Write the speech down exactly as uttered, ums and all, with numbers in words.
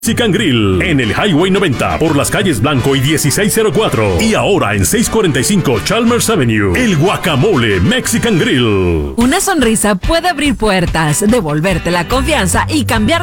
Mexican Grill en el Highway noventa por las calles Blanco y dieciséis cero cuatro y ahora en seiscientos cuarenta y cinco Chalmers Avenue, el Guacamole Mexican Grill. Una sonrisa puede abrir puertas, devolverte la confianza y cambiar